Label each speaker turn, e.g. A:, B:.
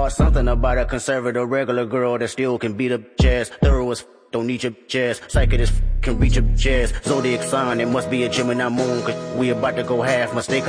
A: or something about a conservative regular girl that still can beat up jazz. Thorough as don't need your jazz. Psychic as can reach your jazz. Zodiac sign, it must be a Gemini moon, 'cause we about to go half. Mistake